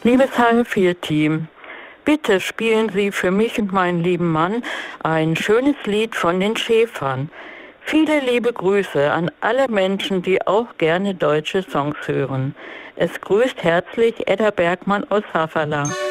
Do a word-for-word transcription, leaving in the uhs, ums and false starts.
Liebes H R vier Team, bitte spielen Sie für mich und meinen lieben Mann ein schönes Lied von den Schäfern. Viele liebe Grüße an alle Menschen, die auch gerne deutsche Songs hören. Es grüßt herzlich Edda Bergmann aus Hafala.